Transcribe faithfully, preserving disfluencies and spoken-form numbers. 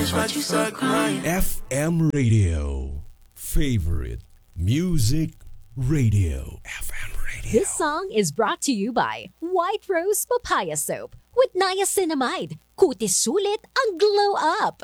F M Radio. Favorite Music Radio. F M Radio. This song is brought to you by White Rose Papaya Soap with niacinamide. Kutis sulit ang glow up.